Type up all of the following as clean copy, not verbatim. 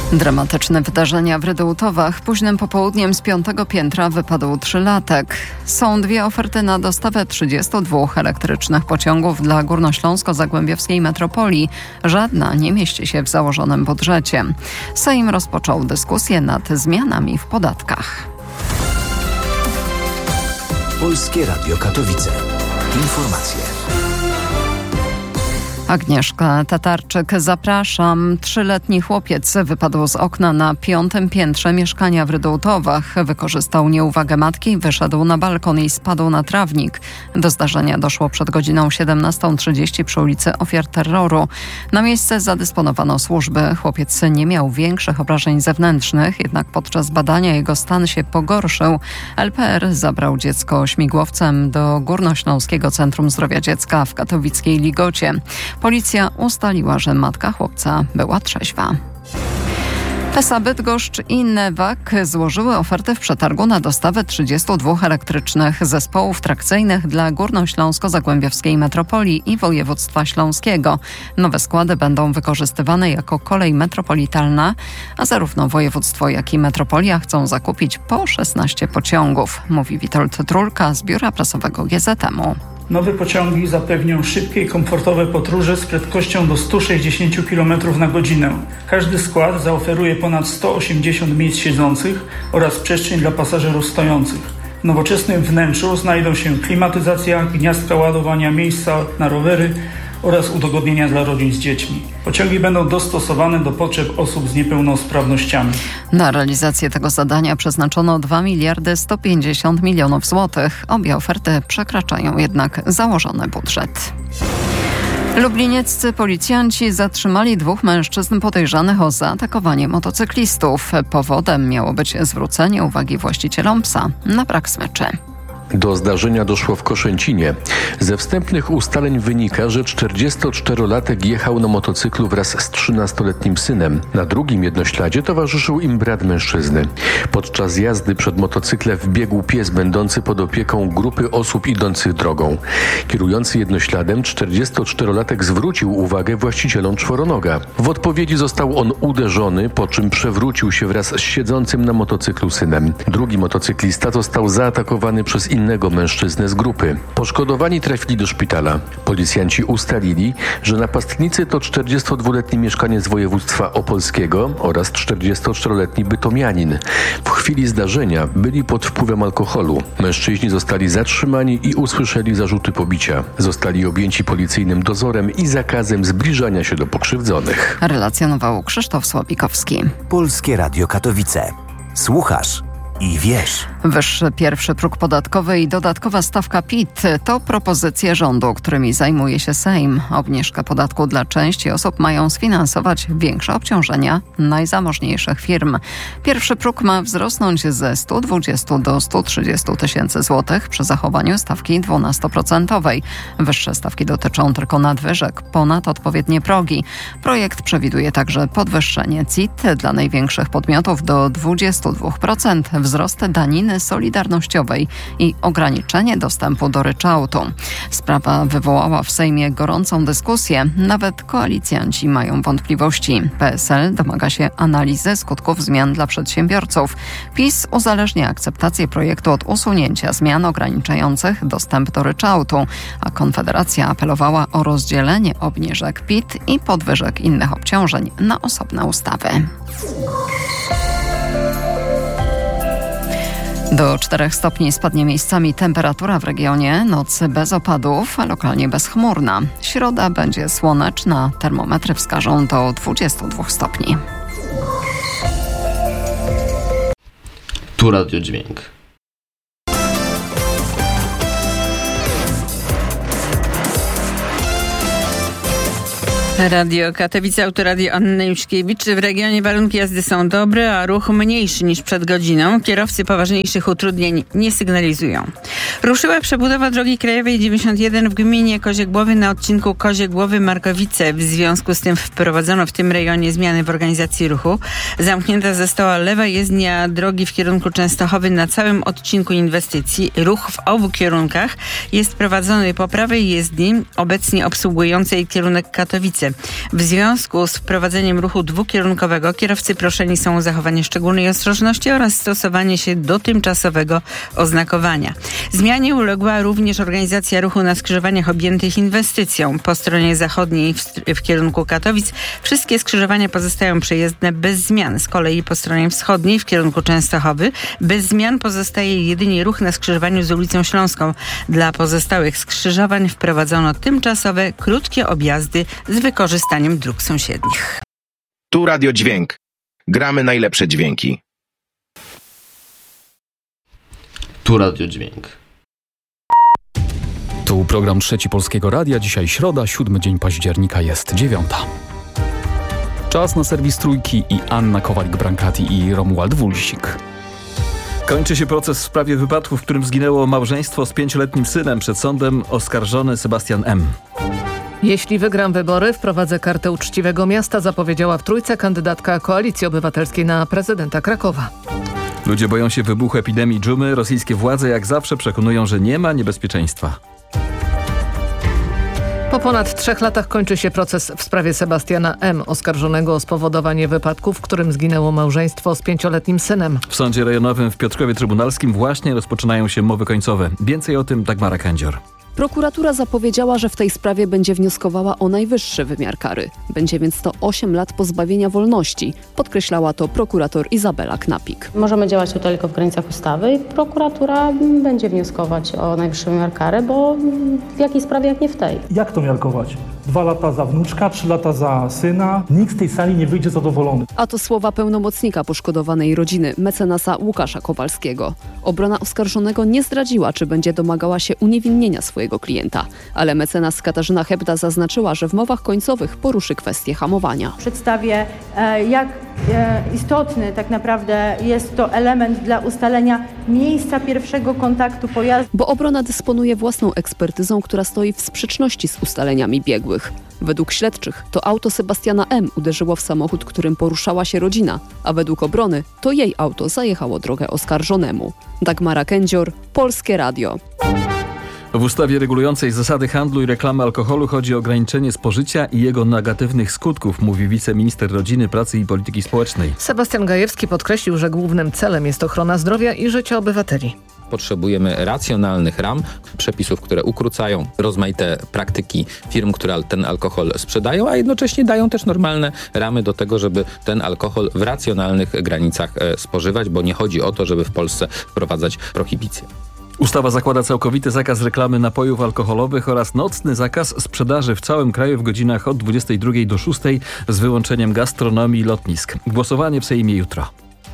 Dramatyczne wydarzenia w Rydułtowach. Późnym popołudniem z 5. piętra wypadł 3-latek. Są dwie oferty na dostawę 32 elektrycznych pociągów dla górnośląsko-zagłębiowskiej metropolii. Żadna nie mieści się w założonym budżecie. Sejm rozpoczął dyskusję nad zmianami w podatkach. Polskie Radio Katowice. Informacje. Agnieszka Tatarczyk, zapraszam. 3-letni chłopiec wypadł z okna na 5. piętrze mieszkania w Rydułtowach. Wykorzystał nieuwagę matki, wyszedł na balkon i spadł na trawnik. Do zdarzenia doszło przed godziną 17:30 przy ulicy Ofiar Terroru. Na miejsce zadysponowano służby. Chłopiec nie miał większych obrażeń zewnętrznych, jednak podczas badania jego stan się pogorszył. LPR zabrał dziecko śmigłowcem do Górnośląskiego Centrum Zdrowia Dziecka w katowickiej Ligocie. Policja ustaliła, że matka chłopca była trzeźwa. PESA Bydgoszcz i Newag złożyły oferty w przetargu na dostawę 32 elektrycznych zespołów trakcyjnych dla Górnośląsko-Zagłębiowskiej Metropolii i Województwa Śląskiego. Nowe składy będą wykorzystywane jako kolej metropolitalna, a zarówno województwo, jak i metropolia chcą zakupić po 16 pociągów, mówi Witold Trulka z biura prasowego GZM-u. Nowe pociągi zapewnią szybkie i komfortowe podróże z prędkością do 160 km na godzinę. Każdy skład zaoferuje ponad 180 miejsc siedzących oraz przestrzeń dla pasażerów stojących. W nowoczesnym wnętrzu znajdą się klimatyzacja, gniazdka ładowania, miejsca na rowery oraz udogodnienia dla rodzin z dziećmi. Pociągi będą dostosowane do potrzeb osób z niepełnosprawnościami. Na realizację tego zadania przeznaczono 2 150 milionów złotych. Obie oferty przekraczają jednak założony budżet. Lublinieccy policjanci zatrzymali 2 mężczyzn podejrzanych o zaatakowanie motocyklistów. Powodem miało być zwrócenie uwagi właścicielom psa na brak smyczy. Do zdarzenia doszło w Koszęcinie. Ze wstępnych ustaleń wynika, że 44-latek jechał na motocyklu wraz z 13-letnim synem. Na drugim jednośladzie towarzyszył im brat mężczyzny. Podczas jazdy przed motocyklem wbiegł pies będący pod opieką grupy osób idących drogą. Kierujący jednośladem 44-latek zwrócił uwagę właścicielom czworonoga. W odpowiedzi został on uderzony, po czym przewrócił się wraz z siedzącym na motocyklu synem. Drugi motocyklista został zaatakowany przez innego mężczyznę z grupy. Poszkodowani trafili do szpitala. Policjanci ustalili, że napastnicy to 42-letni mieszkaniec województwa opolskiego oraz 44-letni bytomianin. W chwili zdarzenia byli pod wpływem alkoholu. Mężczyźni zostali zatrzymani i usłyszeli zarzuty pobicia. Zostali objęci policyjnym dozorem i zakazem zbliżania się do pokrzywdzonych. Relacjonował Krzysztof Słowikowski. Polskie Radio Katowice. Słuchasz i wiesz. Wyższy pierwszy próg podatkowy i dodatkowa stawka PIT to propozycje rządu, którymi zajmuje się Sejm. Obniżkę podatku dla części osób mają sfinansować większe obciążenia najzamożniejszych firm. Pierwszy próg ma wzrosnąć ze 120 do 130 tysięcy złotych przy zachowaniu stawki 12%. Wyższe stawki dotyczą tylko nadwyżek ponad odpowiednie progi. Projekt przewiduje także podwyższenie CIT dla największych podmiotów do 22%, wzrost daniny solidarnościowej i ograniczenie dostępu do ryczałtu. Sprawa wywołała w Sejmie gorącą dyskusję. Nawet koalicjanci mają wątpliwości. PSL domaga się analizy skutków zmian dla przedsiębiorców. PiS uzależnia akceptację projektu od usunięcia zmian ograniczających dostęp do ryczałtu, a Konfederacja apelowała o rozdzielenie obniżek PIT i podwyżek innych obciążeń na osobne ustawy. Do 4 stopni spadnie miejscami temperatura w regionie, noc bez opadów, a lokalnie bezchmurna. Środa będzie słoneczna, termometry wskażą do 22 stopni. Tu Radiodźwięk. Radio Katowice, Autoradio Anny Juszkiewicz. W regionie warunki jazdy są dobre, a ruch mniejszy niż przed godziną. Kierowcy poważniejszych utrudnień nie sygnalizują. Ruszyła przebudowa drogi krajowej 91 w gminie Koziegłowy na odcinku Koziegłowy-Markowice. W związku z tym wprowadzono w tym rejonie zmiany w organizacji ruchu. Zamknięta została lewa jezdnia drogi w kierunku Częstochowy na całym odcinku inwestycji. Ruch w obu kierunkach jest prowadzony po prawej jezdni, obecnie obsługującej kierunek Katowice. kierowcy. W związku z wprowadzeniem ruchu dwukierunkowego kierowcy proszeni są o zachowanie szczególnej ostrożności oraz stosowanie się do tymczasowego oznakowania. Zmianie uległa również organizacja ruchu na skrzyżowaniach objętych inwestycją. Po stronie zachodniej w kierunku Katowic wszystkie skrzyżowania pozostają przejezdne bez zmian. Z kolei po stronie wschodniej w kierunku Częstochowy bez zmian pozostaje jedynie ruch na skrzyżowaniu z ulicą Śląską. Dla pozostałych skrzyżowań wprowadzono tymczasowe, krótkie objazdy z wykorzystaniem dróg sąsiednich. Tu Radio Dźwięk. Gramy najlepsze dźwięki. Tu Radio Dźwięk. Tu program Trzeci Polskiego Radia. Dzisiaj środa, 7 dzień października, jest 9. Czas na serwis Trójki i Anna Kowalik-Brankati i Romuald Wulsik. Kończy się proces w sprawie wypadku, w którym zginęło małżeństwo z 5-letnim synem. Przed sądem oskarżony Sebastian M. Jeśli wygram wybory, wprowadzę kartę uczciwego miasta, zapowiedziała w Trójce kandydatka Koalicji Obywatelskiej na prezydenta Krakowa. Ludzie boją się wybuchu epidemii dżumy. Rosyjskie władze jak zawsze przekonują, że nie ma niebezpieczeństwa. Po ponad 3 latach kończy się proces w sprawie Sebastiana M., oskarżonego o spowodowanie wypadku, w którym zginęło małżeństwo z 5-letnim synem. W sądzie rejonowym w Piotrkowie Trybunalskim właśnie rozpoczynają się mowy końcowe. Więcej o tym Dagmara Kędzior. Prokuratura zapowiedziała, że w tej sprawie będzie wnioskowała o najwyższy wymiar kary. Będzie więc to 8 lat pozbawienia wolności, podkreślała to prokurator Izabela Knapik. Możemy działać tutaj tylko w granicach ustawy i prokuratura będzie wnioskować o najwyższy wymiar kary, bo w jakiej sprawie, jak nie w tej. Jak to miarkować? 2 lata za wnuczka, 3 lata za syna. Nikt z tej sali nie wyjdzie zadowolony. A to słowa pełnomocnika poszkodowanej rodziny, mecenasa Łukasza Kowalskiego. Obrona oskarżonego nie zdradziła, czy będzie domagała się uniewinnienia swojego klienta, ale mecenas Katarzyna Hebda zaznaczyła, że w mowach końcowych poruszy kwestię hamowania. Przedstawię, jak istotny tak naprawdę jest to element dla ustalenia miejsca pierwszego kontaktu pojazdu. Bo obrona dysponuje własną ekspertyzą, która stoi w sprzeczności z ustaleniami biegłych. Według śledczych to auto Sebastiana M. uderzyło w samochód, którym poruszała się rodzina, a według obrony to jej auto zajechało drogę oskarżonemu. Dagmara Kędzior, Polskie Radio. W ustawie regulującej zasady handlu i reklamy alkoholu chodzi o ograniczenie spożycia i jego negatywnych skutków, mówi wiceminister Rodziny, Pracy i Polityki Społecznej. Sebastian Gajewski podkreślił, że głównym celem jest ochrona zdrowia i życia obywateli. Potrzebujemy racjonalnych ram, przepisów, które ukrócają rozmaite praktyki firm, które ten alkohol sprzedają, a jednocześnie dają też normalne ramy do tego, żeby ten alkohol w racjonalnych granicach spożywać, bo nie chodzi o to, żeby w Polsce wprowadzać prohibicję. Ustawa zakłada całkowity zakaz reklamy napojów alkoholowych oraz nocny zakaz sprzedaży w całym kraju w godzinach od 22 do 6 z wyłączeniem gastronomii i lotnisk. Głosowanie w Sejmie jutro.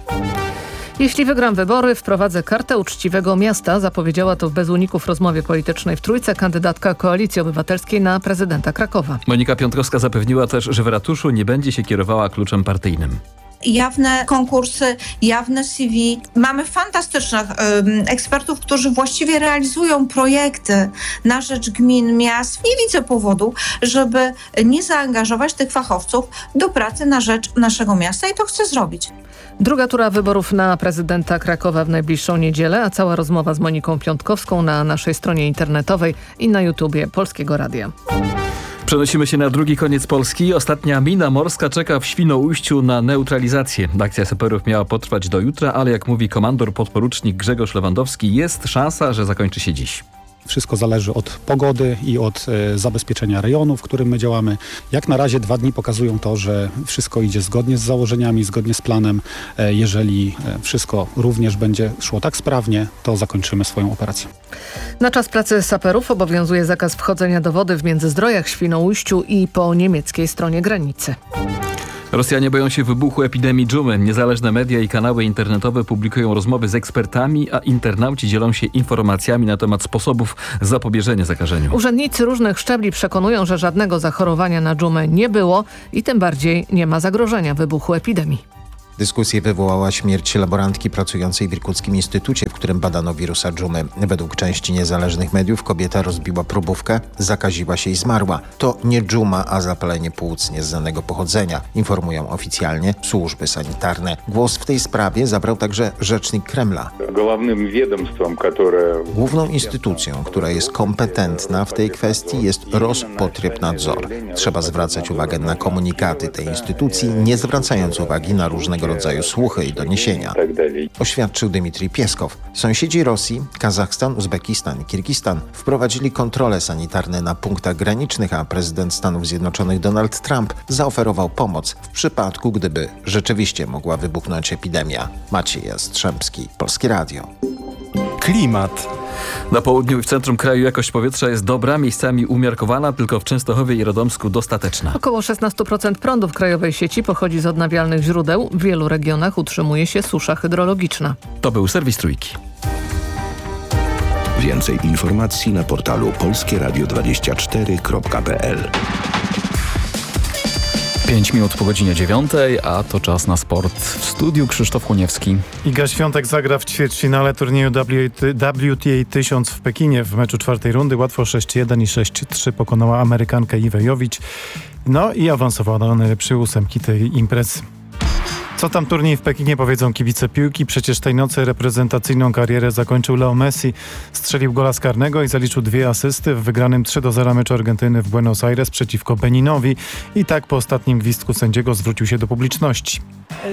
Jeśli wygram wybory, wprowadzę kartę uczciwego miasta, zapowiedziała to w bez uników rozmowie politycznej w Trójce kandydatka Koalicji Obywatelskiej na prezydenta Krakowa. Monika Piątkowska zapewniła też, że w ratuszu nie będzie się kierowała kluczem partyjnym. Jawne konkursy, jawne CV. Mamy fantastycznych ekspertów, którzy właściwie realizują projekty na rzecz gmin, miast. Nie widzę powodu, żeby nie zaangażować tych fachowców do pracy na rzecz naszego miasta i to chcę zrobić. Druga tura wyborów na prezydenta Krakowa w najbliższą niedzielę, a cała rozmowa z Moniką Piątkowską na naszej stronie internetowej i na YouTubie Polskiego Radia. Przenosimy się na drugi koniec Polski. Ostatnia mina morska czeka w Świnoujściu na neutralizację. Akcja saperów miała potrwać do jutra, ale jak mówi komandor podporucznik Grzegorz Lewandowski, jest szansa, że zakończy się dziś. Wszystko zależy od pogody i od zabezpieczenia rejonu, w którym my działamy. Jak na razie 2 dni pokazują to, że wszystko idzie zgodnie z założeniami, zgodnie z planem. Jeżeli wszystko również będzie szło tak sprawnie, to zakończymy swoją operację. Na czas pracy saperów obowiązuje zakaz wchodzenia do wody w Międzyzdrojach, Świnoujściu i po niemieckiej stronie granicy. Rosjanie boją się wybuchu epidemii dżumy. Niezależne media i kanały internetowe publikują rozmowy z ekspertami, a internauci dzielą się informacjami na temat sposobów zapobieżenia zakażeniu. Urzędnicy różnych szczebli przekonują, że żadnego zachorowania na dżumę nie było i tym bardziej nie ma zagrożenia wybuchu epidemii. Dyskusję wywołała śmierć laborantki pracującej w Irkuckim Instytucie, w którym badano wirusa dżumy. Według części niezależnych mediów kobieta rozbiła próbówkę, zakaziła się i zmarła. To nie dżuma, a zapalenie płuc nieznanego pochodzenia, informują oficjalnie służby sanitarne. Głos w tej sprawie zabrał także rzecznik Kremla. Główną instytucją, która jest kompetentna w tej kwestii, jest Rospotrebnadzor. Trzeba zwracać uwagę na komunikaty tej instytucji, nie zwracając uwagi na różnego rodzaju słuchy i doniesienia, oświadczył Dmitrij Pieskow. Sąsiedzi Rosji, Kazachstan, Uzbekistan i Kirgistan wprowadzili kontrole sanitarne na punktach granicznych, a prezydent Stanów Zjednoczonych Donald Trump zaoferował pomoc w przypadku, gdyby rzeczywiście mogła wybuchnąć epidemia. Maciej Jastrzębski, Polskie Radio. Klimat. Na południu i w centrum kraju jakość powietrza jest dobra, miejscami umiarkowana, tylko w Częstochowie i Radomsku dostateczna. Około 16% prądu w krajowej sieci pochodzi z odnawialnych źródeł. W wielu regionach utrzymuje się susza hydrologiczna. To był serwis Trójki. Więcej informacji na portalu polskieradio24.pl. 5 minut po godzinie 9, a to czas na sport. W studiu Krzysztof Chłoniewski. Iga Świątek zagra w ćwierćfinale turnieju WTA 1000 w Pekinie. W meczu czwartej rundy łatwo 6-1 i 6-3 pokonała Amerykankę Iwę Jowicz. No i awansowała do najlepszej ósemki tej imprezy. Co tam turniej w Pekinie, powiedzą kibice piłki. Przecież tej nocy reprezentacyjną karierę zakończył Leo Messi. Strzelił gola z karnego i zaliczył 2 asysty w wygranym 3-0 meczu Argentyny w Buenos Aires przeciwko Beninowi. I tak po ostatnim gwizdku sędziego zwrócił się do publiczności.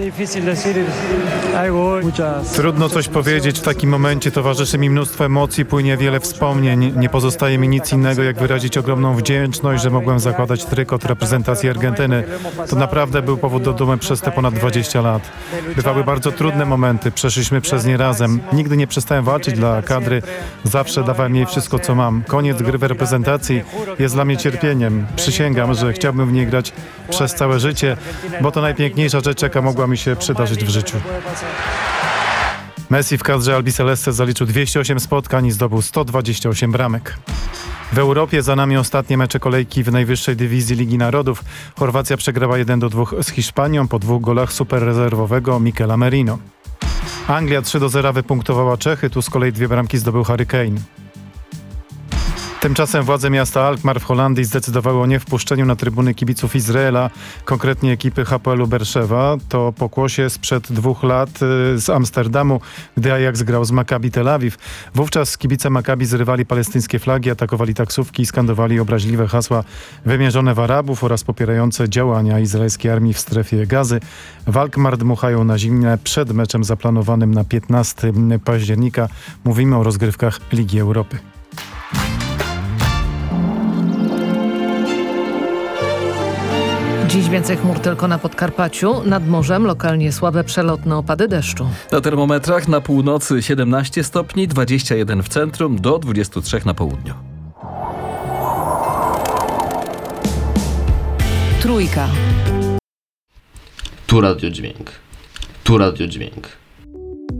Trudno coś powiedzieć w takim momencie. Towarzyszy mi mnóstwo emocji, płynie wiele wspomnień. Nie pozostaje mi nic innego, jak wyrazić ogromną wdzięczność, że mogłem zakładać trykot reprezentacji Argentyny. To naprawdę był powód do dumy przez te ponad 20 lat. Bywały bardzo trudne momenty, przeszliśmy przez nie razem. Nigdy nie przestałem walczyć dla kadry, zawsze dawałem jej wszystko, co mam. Koniec gry w reprezentacji jest dla mnie cierpieniem. Przysięgam, że chciałbym w niej grać przez całe życie, bo to najpiękniejsza rzecz, jaka mogła mi się przydarzyć w życiu. Messi w kadrze Albiceleste zaliczył 208 spotkań i zdobył 128 bramek. W Europie za nami ostatnie mecze kolejki w najwyższej dywizji Ligi Narodów. Chorwacja przegrała 1-2 z Hiszpanią po 2 golach superrezerwowego Michela Merino. Anglia 3-0 wypunktowała Czechy, tu z kolei 2 bramki zdobył Harry Kane. Tymczasem władze miasta Alkmaar w Holandii zdecydowały o niewpuszczeniu na trybuny kibiców Izraela, konkretnie ekipy Hapoelu Berszewa. To pokłosie sprzed 2 lat z Amsterdamu, gdy Ajax grał z Maccabi Tel Awiw. Wówczas kibice Maccabi zrywali palestyńskie flagi, atakowali taksówki i skandowali obraźliwe hasła wymierzone w Arabów oraz popierające działania izraelskiej armii w strefie Gazy. W Alkmaar dmuchają na zimne przed meczem zaplanowanym na 15 października. Mówimy o rozgrywkach Ligi Europy. Dziś więcej chmur tylko na Podkarpaciu. Nad morzem lokalnie słabe przelotne opady deszczu. Na termometrach na północy 17 stopni, 21 w centrum, do 23 na południu. Trójka. Tu radiodźwięk. Tu radiodźwięk.